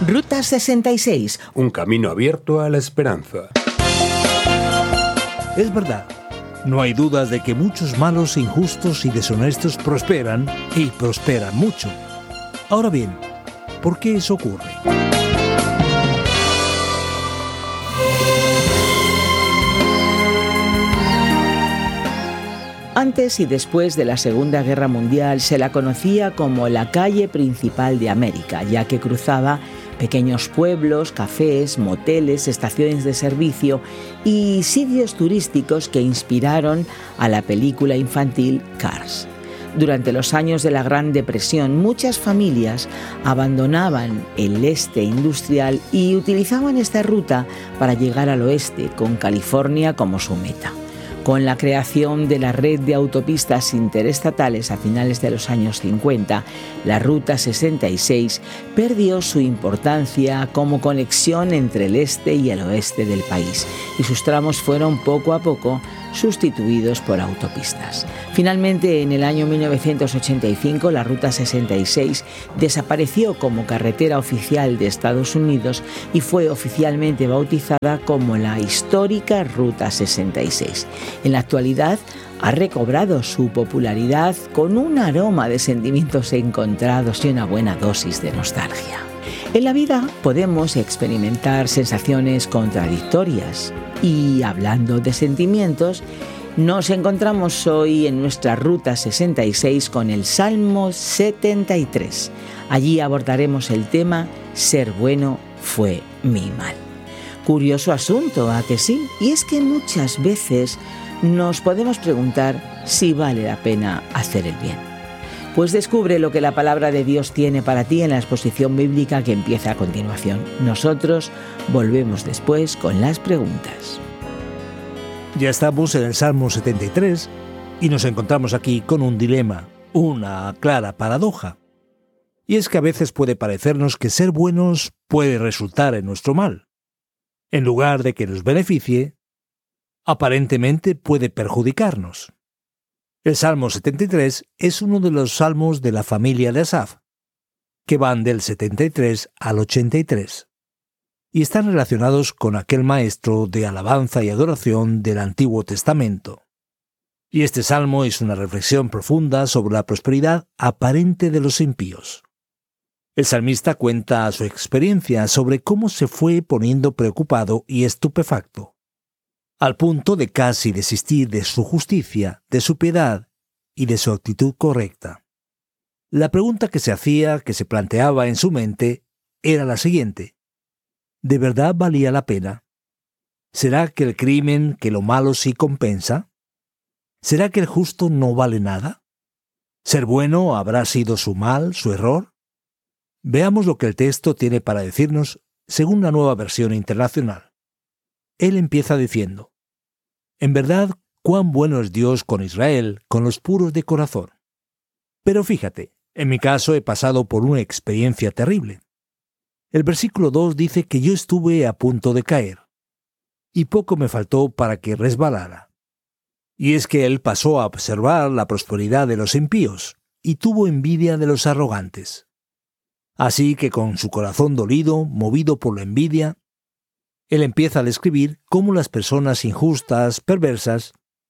Ruta 66. Un camino abierto a la esperanza. Es verdad, no hay dudas de que muchos malos, injustos y deshonestos prosperan, y prosperan mucho. Ahora bien, ¿por qué eso ocurre? Antes y después de la Segunda Guerra Mundial se la conocía como la calle principal de América, ya que cruzaba pequeños pueblos, cafés, moteles, estaciones de servicio y sitios turísticos que inspiraron a la película infantil Cars. Durante los años de la Gran Depresión, muchas familias abandonaban el este industrial y utilizaban esta ruta para llegar al oeste, con California como su meta. Con la creación de la red de autopistas interestatales a finales de los años 50, la Ruta 66 perdió su importancia como conexión entre el este y el oeste del país y sus tramos fueron poco a poco sustituidos por autopistas. Finalmente, en el año 1985, la Ruta 66 desapareció como carretera oficial de Estados Unidos y fue oficialmente bautizada como la histórica Ruta 66. En la actualidad, ha recobrado su popularidad con un aroma de sentimientos encontrados y una buena dosis de nostalgia. En la vida podemos experimentar sensaciones contradictorias y, hablando de sentimientos, nos encontramos hoy en nuestra Ruta 66 con el Salmo 73. Allí abordaremos el tema «Ser bueno fue mi mal». Curioso asunto, ¿a que sí? Y es que muchas veces nos podemos preguntar si vale la pena hacer el bien. Pues descubre lo que la palabra de Dios tiene para ti en la exposición bíblica que empieza a continuación. Nosotros volvemos después con las preguntas. Ya estamos en el Salmo 73 y nos encontramos aquí con un dilema, una clara paradoja. Y es que a veces puede parecernos que ser buenos puede resultar en nuestro mal. En lugar de que nos beneficie, aparentemente puede perjudicarnos. El Salmo 73 es uno de los salmos de la familia de Asaf, que van del 73 al 83, y están relacionados con aquel maestro de alabanza y adoración del Antiguo Testamento. Y este salmo es una reflexión profunda sobre la prosperidad aparente de los impíos. El salmista cuenta su experiencia sobre cómo se fue poniendo preocupado y estupefacto, al punto de casi desistir de su justicia, de su piedad y de su actitud correcta. La pregunta que se hacía, que se planteaba en su mente, era la siguiente: ¿de verdad valía la pena? ¿Será que el crimen, que lo malo sí compensa? ¿Será que el justo no vale nada? ¿Ser bueno habrá sido su mal, su error? Veamos lo que el texto tiene para decirnos según la Nueva Versión Internacional. Él empieza diciendo: en verdad, cuán bueno es Dios con Israel, con los puros de corazón. Pero fíjate, en mi caso he pasado por una experiencia terrible. El versículo 2 dice que yo estuve a punto de caer, y poco me faltó para que resbalara. Y es que él pasó a observar la prosperidad de los impíos, y tuvo envidia de los arrogantes. Así que con su corazón dolido, movido por la envidia, él empieza a describir cómo las personas injustas, perversas,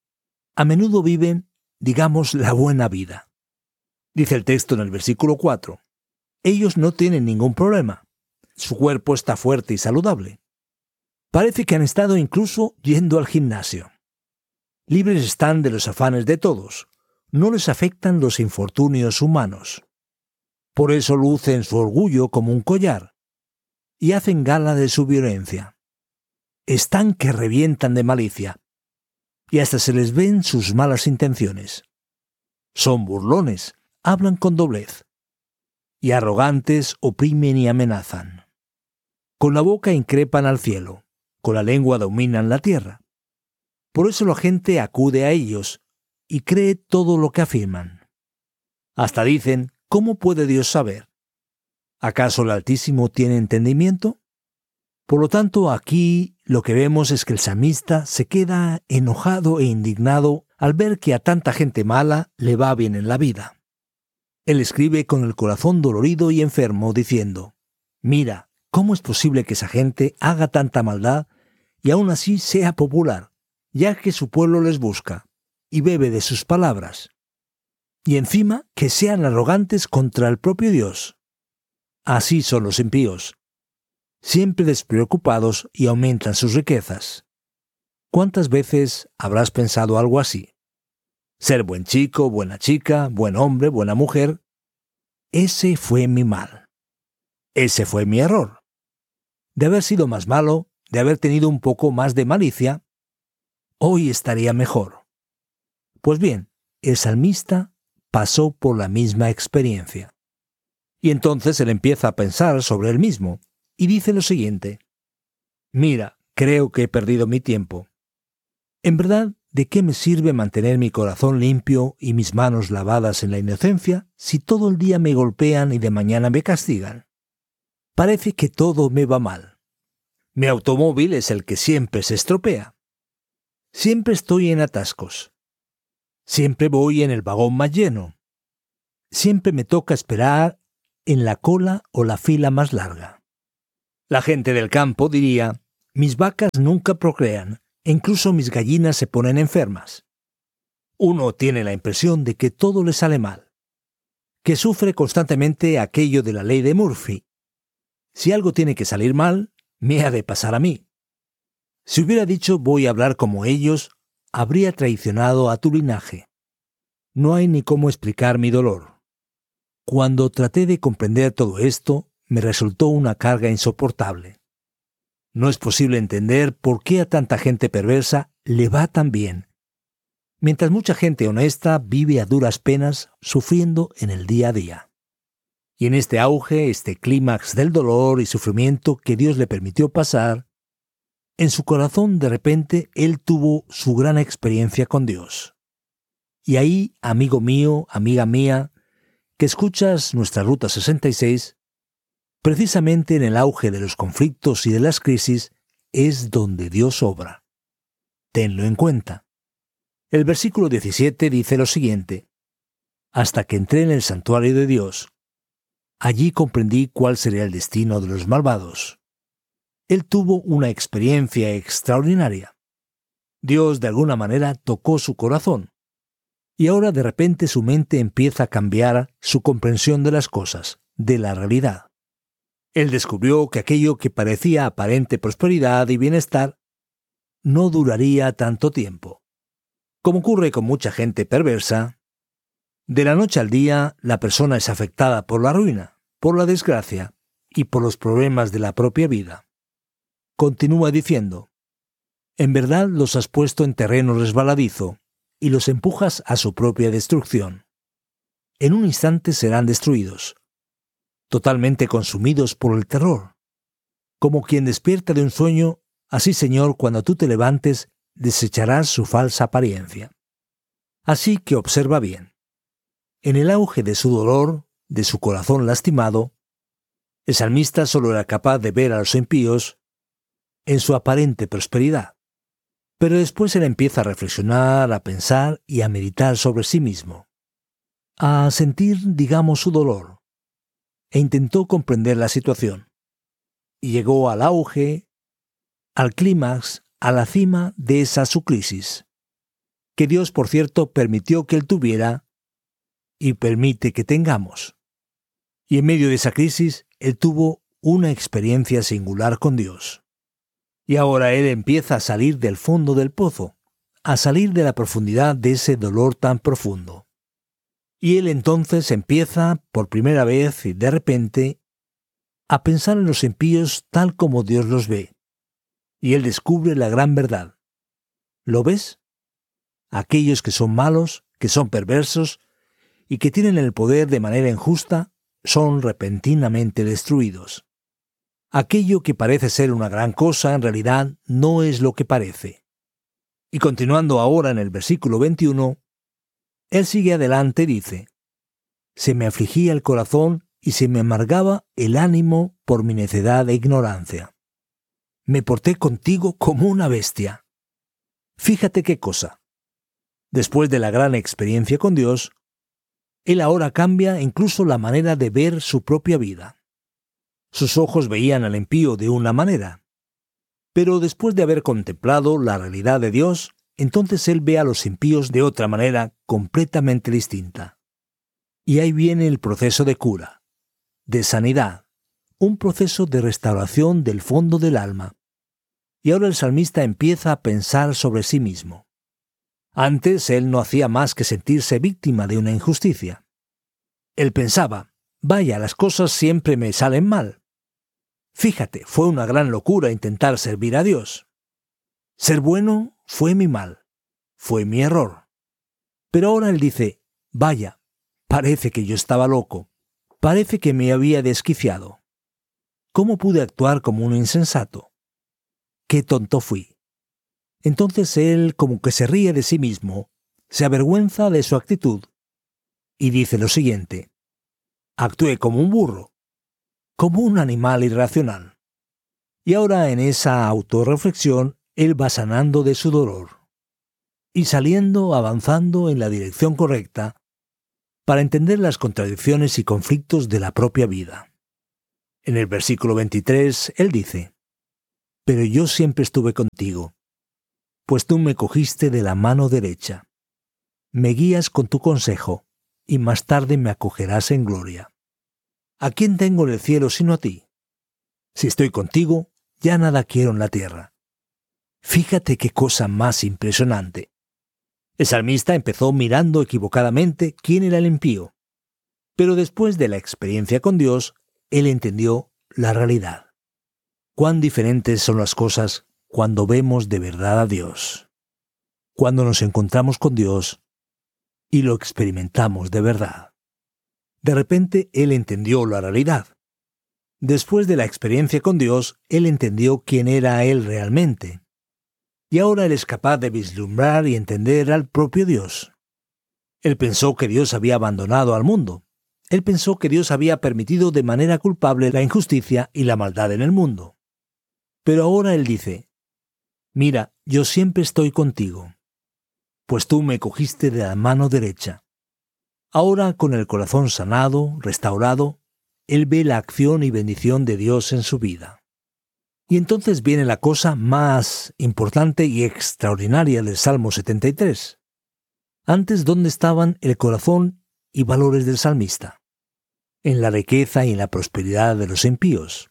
a menudo viven, digamos, la buena vida. Dice el texto en el versículo 4, ellos no tienen ningún problema, su cuerpo está fuerte y saludable. Parece que han estado incluso yendo al gimnasio. Libres están de los afanes de todos, no les afectan los infortunios humanos. Por eso lucen su orgullo como un collar y hacen gala de su violencia. Están que revientan de malicia, y hasta se les ven sus malas intenciones. Son burlones, hablan con doblez, y arrogantes oprimen y amenazan. Con la boca increpan al cielo, con la lengua dominan la tierra. Por eso la gente acude a ellos y cree todo lo que afirman. Hasta dicen: ¿cómo puede Dios saber? ¿Acaso el Altísimo tiene entendimiento? Por lo tanto, aquí lo que vemos es que el salmista se queda enojado e indignado al ver que a tanta gente mala le va bien en la vida. Él escribe con el corazón dolorido y enfermo, diciendo: mira, ¿Cómo es posible que esa gente haga tanta maldad y aún así sea popular, ya que su pueblo les busca y bebe de sus palabras? Y encima que sean arrogantes contra el propio Dios. Así son los impíos, siempre despreocupados y aumentan sus riquezas. ¿Cuántas veces habrás pensado algo así? Ser buen chico, buena chica, buen hombre, buena mujer. Ese fue mi mal. Ese fue mi error. De haber sido más malo, de haber tenido un poco más de malicia, hoy estaría mejor. Pues bien, el salmista pasó por la misma experiencia. Y entonces él empieza a pensar sobre él mismo y dice lo siguiente: mira, creo que he perdido mi tiempo. En verdad, ¿de qué me sirve mantener mi corazón limpio y mis manos lavadas en la inocencia si todo el día me golpean y de mañana me castigan? Parece que todo me va mal. Mi automóvil es el que siempre se estropea. Siempre estoy en atascos. Siempre voy en el vagón más lleno. Siempre me toca esperar en la cola o la fila más larga. La gente del campo diría: mis vacas nunca procrean, e incluso mis gallinas se ponen enfermas. Uno tiene la impresión de que todo le sale mal, que sufre constantemente aquello de la ley de Murphy. Si algo tiene que salir mal, me ha de pasar a mí. Si hubiera dicho voy a hablar como ellos, habría traicionado a tu linaje. No hay ni cómo explicar mi dolor. Cuando traté de comprender todo esto, me resultó una carga insoportable. No es posible entender por qué a tanta gente perversa le va tan bien, mientras mucha gente honesta vive a duras penas sufriendo en el día a día. Y en este auge, este clímax del dolor y sufrimiento que Dios le permitió pasar, en su corazón de repente él tuvo su gran experiencia con Dios. Y ahí, amigo mío, amiga mía, que escuchas nuestra Ruta 66, precisamente en el auge de los conflictos y de las crisis es donde Dios obra. Tenlo en cuenta. El versículo 17 dice lo siguiente: hasta que entré en el santuario de Dios, allí comprendí cuál sería el destino de los malvados. Él tuvo una experiencia extraordinaria. Dios de alguna manera tocó su corazón. Y ahora de repente su mente empieza a cambiar su comprensión de las cosas, de la realidad. Él descubrió que aquello que parecía aparente prosperidad y bienestar no duraría tanto tiempo. Como ocurre con mucha gente perversa, de la noche al día la persona es afectada por la ruina, por la desgracia y por los problemas de la propia vida. Continúa diciendo: en verdad los has puesto en terreno resbaladizo y los empujas a su propia destrucción. En un instante serán destruidos, totalmente consumidos por el terror. Como quien despierta de un sueño, así, Señor, cuando tú te levantes, desecharás su falsa apariencia. Así que observa bien. En el auge de su dolor, de su corazón lastimado, el salmista solo era capaz de ver a los impíos en su aparente prosperidad. Pero después él empieza a reflexionar, a pensar y a meditar sobre sí mismo, a sentir, digamos, su dolor, e intentó comprender la situación. Y llegó al auge, al clímax, a la cima de esa su crisis, que Dios, por cierto, permitió que él tuviera y permite que tengamos. Y en medio de esa crisis, él tuvo una experiencia singular con Dios. Y ahora él empieza a salir del fondo del pozo, a salir de la profundidad de ese dolor tan profundo. Y él entonces empieza, por primera vez y de repente, a pensar en los impíos tal como Dios los ve. Y él descubre la gran verdad. ¿Lo ves? Aquellos que son malos, que son perversos y que tienen el poder de manera injusta, son repentinamente destruidos. Aquello que parece ser una gran cosa, en realidad no es lo que parece. Y continuando ahora en el versículo 21, él sigue adelante y dice: se me afligía el corazón y se me amargaba el ánimo por mi necedad e ignorancia. Me porté contigo como una bestia. Fíjate qué cosa. Después de la gran experiencia con Dios, él ahora cambia incluso la manera de ver su propia vida. Sus ojos veían al impío de una manera. Pero después de haber contemplado la realidad de Dios, entonces él ve a los impíos de otra manera completamente distinta. Y ahí viene el proceso de cura, de sanidad, un proceso de restauración del fondo del alma. Y ahora el salmista empieza a pensar sobre sí mismo. Antes él no hacía más que sentirse víctima de una injusticia. Él pensaba, vaya, las cosas siempre me salen mal. Fíjate, fue una gran locura intentar servir a Dios. Ser bueno fue mi mal, fue mi error. Pero ahora él dice, vaya, parece que yo estaba loco, parece que me había desquiciado. ¿Cómo pude actuar como un insensato? ¡Qué tonto fui! Entonces él como que se ríe de sí mismo, se avergüenza de su actitud y dice lo siguiente: actué como un burro, como un animal irracional. Y ahora en esa autorreflexión él va sanando de su dolor y avanzando en la dirección correcta para entender las contradicciones y conflictos de la propia vida. En el versículo 23 él dice: pero yo siempre estuve contigo, pues tú me cogiste de la mano derecha. Me guías con tu consejo, y más tarde me acogerás en gloria. ¿A quién tengo en el cielo sino a ti? Si estoy contigo, ya nada quiero en la tierra. Fíjate qué cosa más impresionante. El salmista empezó mirando equivocadamente quién era el impío, pero después de la experiencia con Dios, él entendió la realidad. Cuán diferentes son las cosas cuando vemos de verdad a Dios. Cuando nos encontramos con Dios y lo experimentamos de verdad. De repente él entendió la realidad. Después de la experiencia con Dios, él entendió quién era él realmente. Y ahora él es capaz de vislumbrar y entender al propio Dios. Él pensó que Dios había abandonado al mundo. Él pensó que Dios había permitido de manera culpable la injusticia y la maldad en el mundo. Pero ahora él dice: mira, yo siempre estoy contigo, pues tú me cogiste de la mano derecha. Ahora, con el corazón sanado, restaurado, él ve la acción y bendición de Dios en su vida. Y entonces viene la cosa más importante y extraordinaria del Salmo 73. Antes, ¿dónde estaban el corazón y valores del salmista? En la riqueza y en la prosperidad de los impíos.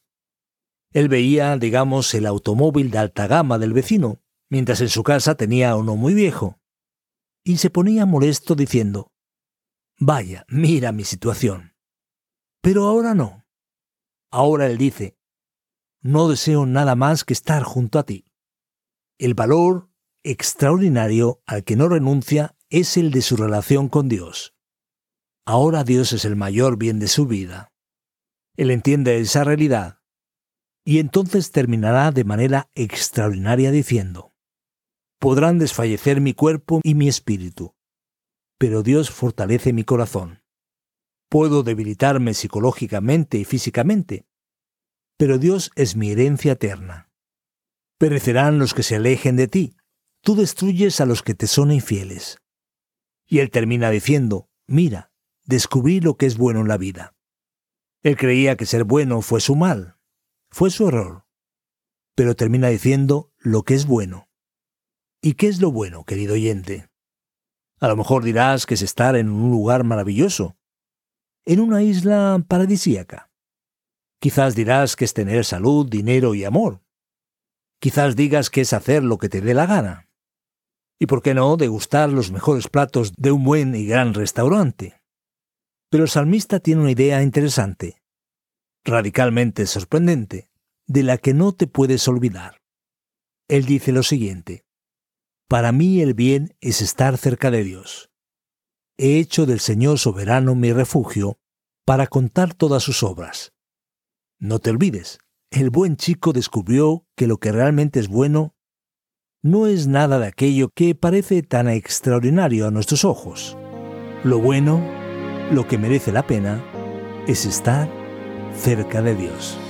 Él veía, digamos, el automóvil de alta gama del vecino, mientras en su casa tenía uno muy viejo. Y se ponía molesto diciendo: vaya, mira mi situación. Pero ahora no. Ahora él dice: no deseo nada más que estar junto a ti. El valor extraordinario al que no renuncia es el de su relación con Dios. Ahora Dios es el mayor bien de su vida. Él entiende esa realidad. Y entonces terminará de manera extraordinaria diciendo: podrán desfallecer mi cuerpo y mi espíritu, pero Dios fortalece mi corazón. Puedo debilitarme psicológicamente y físicamente, pero Dios es mi herencia eterna. Perecerán los que se alejen de ti, tú destruyes a los que te son infieles. Y él termina diciendo: mira, descubrí lo que es bueno en la vida. Él creía que ser bueno fue su mal. Fue su error. Pero termina diciendo lo que es bueno. ¿Y qué es lo bueno, querido oyente? A lo mejor dirás que es estar en un lugar maravilloso, en una isla paradisíaca. Quizás dirás que es tener salud, dinero y amor. Quizás digas que es hacer lo que te dé la gana. Y por qué no, degustar los mejores platos de un buen y gran restaurante. Pero el salmista tiene una idea interesante, radicalmente sorprendente, de la que no te puedes olvidar. Él dice lo siguiente: para mí el bien es estar cerca de Dios. He hecho del Señor soberano mi refugio para contar todas sus obras. No te olvides, el buen chico descubrió que lo que realmente es bueno no es nada de aquello que parece tan extraordinario a nuestros ojos. Lo bueno, lo que merece la pena, es estar cerca de Dios.